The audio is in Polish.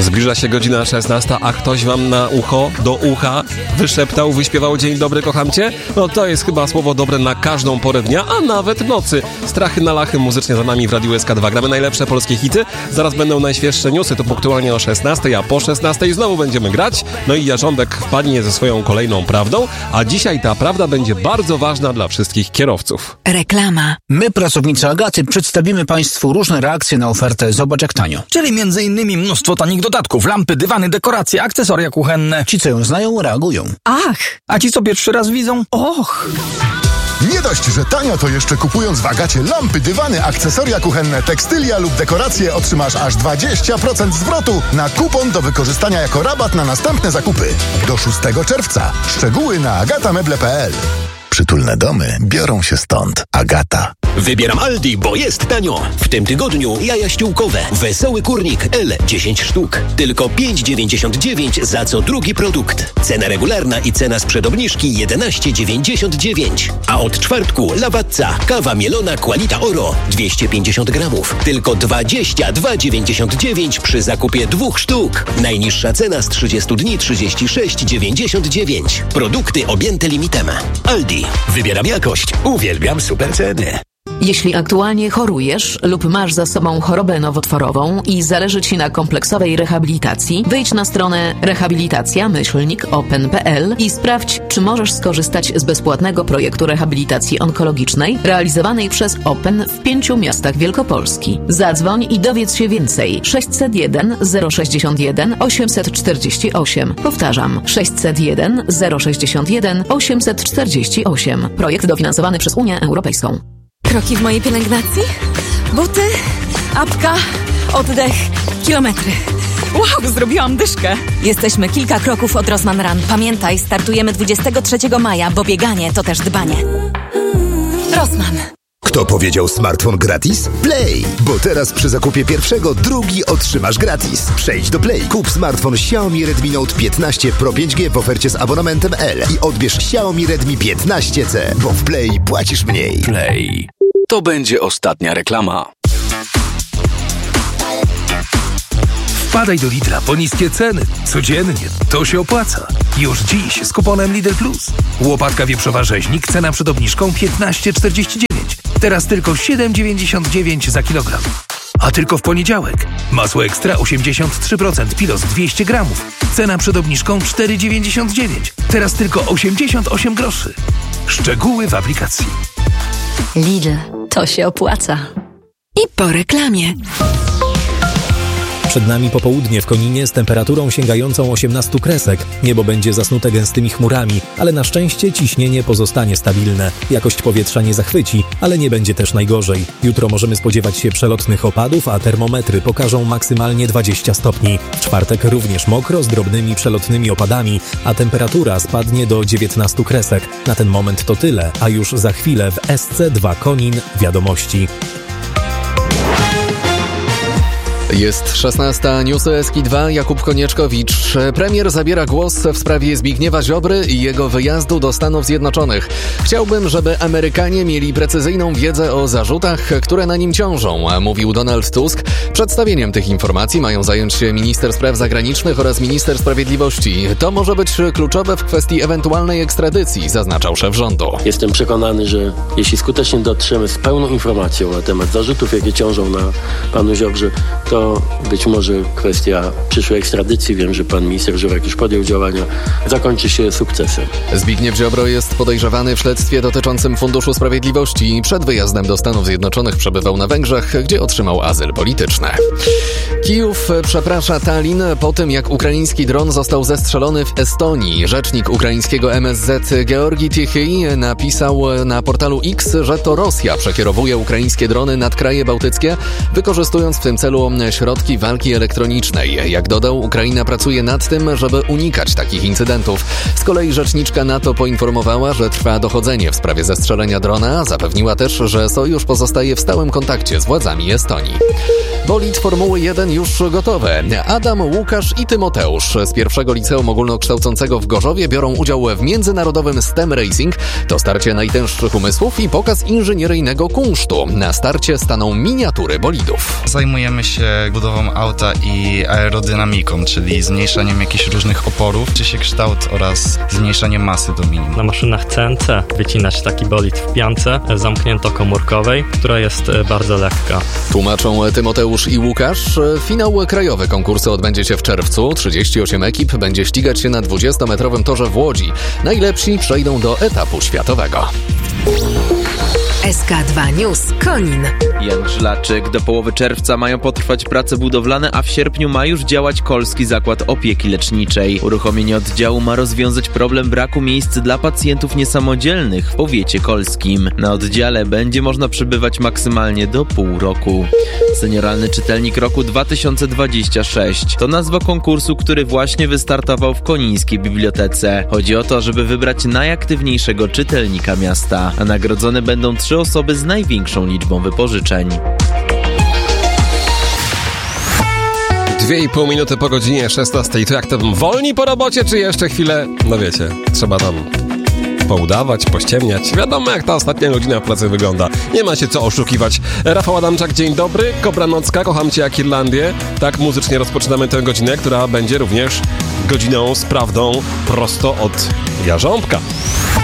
Zbliża się godzina 16, a ktoś wam na ucho, do ucha wyszeptał, wyśpiewał dzień dobry, kocham cię? No to jest chyba słowo dobre na każdą porę dnia, a nawet nocy. Strachy na lachy muzycznie za nami w Radiu SK2. Gramy najlepsze polskie hity. Zaraz będą najświeższe newsy, to punktualnie o 16, a po 16 znowu będziemy grać. No i Jarząbek wpadnie ze swoją kolejną prawdą, a dzisiaj ta prawda będzie bardzo ważna dla wszystkich kierowców. Reklama. My, pracownicy Agaty, przedstawimy Państwu różne reakcje na ofertę Zobacz jak tanio. Czyli m.in. mnóstwo tanich dodatków, lampy, dywany, dekoracje, akcesoria kuchenne. Ci, co ją znają, reagują. Ach! A ci, co pierwszy raz widzą? Och! Nie dość, że tanio, to jeszcze kupując w Agacie lampy, dywany, akcesoria kuchenne, tekstylia lub dekoracje otrzymasz aż 20% zwrotu na kupon do wykorzystania jako rabat na następne zakupy. Do 6 czerwca. Szczegóły na agatameble.pl. Przytulne domy biorą się stąd. Agata. Wybieram Aldi, bo jest tanio. W tym tygodniu jaja ściółkowe. Wesoły kurnik L 10 sztuk. Tylko 5,99 za co drugi produkt. Cena regularna i cena sprzed obniżki 11,99. A od czwartku Lawazza. Kawa mielona Qualita Oro 250 gramów. Tylko 22,99 przy zakupie 2 sztuk. Najniższa cena z 30 dni 36,99. Produkty objęte limitem. Aldi. Wybieram jakość. Uwielbiam super ceny. Jeśli aktualnie chorujesz lub masz za sobą chorobę nowotworową i zależy Ci na kompleksowej rehabilitacji, wejdź na stronę rehabilitacja-open.pl i sprawdź, czy możesz skorzystać z bezpłatnego projektu rehabilitacji onkologicznej realizowanej przez Open w 5 miastach Wielkopolski. Zadzwoń i dowiedz się więcej. 601 061 848. Powtarzam, 601 061 848. Projekt dofinansowany przez Unię Europejską. Kroki w mojej pielęgnacji? Buty, apka, oddech, kilometry. Wow, zrobiłam dyszkę. Jesteśmy kilka kroków od Rossmann Run. Pamiętaj, startujemy 23 maja, bo bieganie to też dbanie. Rossmann. Kto powiedział smartfon gratis? Play! Bo teraz przy zakupie pierwszego drugi otrzymasz gratis. Przejdź do Play. Kup smartfon Xiaomi Redmi Note 15 Pro 5G w ofercie z abonamentem L i odbierz Xiaomi Redmi 15C, bo w Play płacisz mniej. Play. To będzie ostatnia reklama. Wpadaj do Lidla po niskie ceny. Codziennie. To się opłaca. Już dziś z kuponem Lidl Plus. Łopatka wieprzowa rzeźnik, cena przed obniżką 15,49. Teraz tylko 7,99 za kilogram. A tylko w poniedziałek. Masło ekstra 83%, Pilos 200 gramów. Cena przed obniżką 4,99. Teraz tylko 88 groszy. Szczegóły w aplikacji. Lidl, to się opłaca. I po reklamie. Przed nami popołudnie w Koninie z temperaturą sięgającą 18 kresek. Niebo będzie zasnute gęstymi chmurami, ale na szczęście ciśnienie pozostanie stabilne. Jakość powietrza nie zachwyci, ale nie będzie też najgorzej. Jutro możemy spodziewać się przelotnych opadów, a termometry pokażą maksymalnie 20 stopni. W czwartek również mokro z drobnymi przelotnymi opadami, a temperatura spadnie do 19 kresek. Na ten moment to tyle, a już za chwilę w SC2 Konin wiadomości. Jest 16, newsy SK2, Jakub Konieczkowicz. Premier zabiera głos w sprawie Zbigniewa Ziobry i jego wyjazdu do Stanów Zjednoczonych. Chciałbym, żeby Amerykanie mieli precyzyjną wiedzę o zarzutach, które na nim ciążą, mówił Donald Tusk. Przedstawieniem tych informacji mają zająć się minister spraw zagranicznych oraz minister sprawiedliwości. To może być kluczowe w kwestii ewentualnej ekstradycji, zaznaczał szef rządu. Jestem przekonany, że jeśli skutecznie dotrzemy z pełną informacją na temat zarzutów, jakie ciążą na panu Ziobrze, to być może kwestia przyszłej ekstradycji, wiem, że pan minister Żurek już podjął działania, zakończy się sukcesem. Zbigniew Ziobro jest podejrzewany w śledztwie dotyczącym Funduszu Sprawiedliwości. Przed wyjazdem do Stanów Zjednoczonych przebywał na Węgrzech, gdzie otrzymał azyl polityczny. Kijów przeprasza Tallin po tym, jak ukraiński dron został zestrzelony w Estonii. Rzecznik ukraińskiego MSZ Georgi Tichyj napisał na portalu X, że to Rosja przekierowuje ukraińskie drony nad kraje bałtyckie, wykorzystując w tym celu środki walki elektronicznej. Jak dodał, Ukraina pracuje nad tym, żeby unikać takich incydentów. Z kolei rzeczniczka NATO poinformowała, że trwa dochodzenie w sprawie zestrzelenia drona. Zapewniła też, że sojusz pozostaje w stałym kontakcie z władzami Estonii. Bolid Formuły 1 już gotowy. Adam, Łukasz i Tymoteusz z pierwszego liceum ogólnokształcącego w Gorzowie biorą udział w międzynarodowym STEM Racing. To starcie najtęższych umysłów i pokaz inżynieryjnego kunsztu. Na starcie staną miniatury bolidów. Zajmujemy się budową auta i aerodynamiką, czyli zmniejszaniem jakichś różnych oporów, czy się kształt oraz zmniejszaniem masy do minimum. Na maszynach CNC wycinać taki bolid w piance zamknięto-komórkowej, która jest bardzo lekka. Tłumaczą Tymoteusz i Łukasz. Finał krajowy konkursu odbędzie się w czerwcu. 38 ekip będzie ścigać się na 20-metrowym torze w Łodzi. Najlepsi przejdą do etapu światowego. SK2 News Konin. Jan Żlaczyk. Do połowy czerwca mają potrwać prace budowlane, a w sierpniu ma już działać Kolski Zakład Opieki Leczniczej. Uruchomienie oddziału ma rozwiązać problem braku miejsc dla pacjentów niesamodzielnych w powiecie kolskim. Na oddziale będzie można przebywać maksymalnie do pół roku. Senioralny czytelnik roku 2026 to nazwa konkursu, który właśnie wystartował w konińskiej bibliotece. Chodzi o to, żeby wybrać najaktywniejszego czytelnika miasta, a nagrodzone będą 3 osoby z największą liczbą wypożyczeń. 2,5 minuty po godzinie 16. To jak to wolni po robocie, czy jeszcze chwilę? No wiecie, trzeba tam poudawać, pościemniać. Wiadomo, jak ta ostatnia godzina w pracy wygląda. Nie ma się co oszukiwać. Rafał Adamczak, dzień dobry. Kobra Nocka, kocham cię jak Irlandię. Tak muzycznie rozpoczynamy tę godzinę, która będzie również godziną z prawdą prosto od Jarząbka.